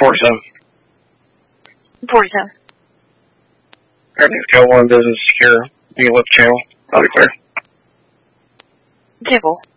47. 47. Alright, Cal 1 business secure. You can lift channel. I'll be clear. Table.